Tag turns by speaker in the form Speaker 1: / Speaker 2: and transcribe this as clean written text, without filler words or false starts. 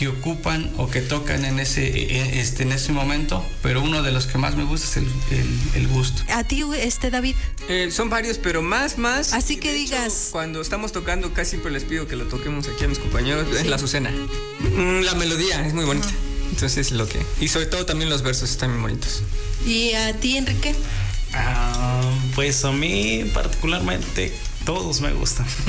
Speaker 1: que ocupan o que tocan en ese momento, pero uno de los que más me gusta es el gusto.
Speaker 2: ¿A ti, David?
Speaker 3: Son varios, pero más.
Speaker 2: Así que digas.
Speaker 3: Hecho, cuando estamos tocando, casi siempre les pido que lo toquemos aquí a mis compañeros. ¿Sí? Es la Azucena. La melodía es muy bonita. Entonces y sobre todo también los versos están muy bonitos.
Speaker 2: ¿Y a ti, Enrique?
Speaker 4: Pues a mí particularmente todos me gustan.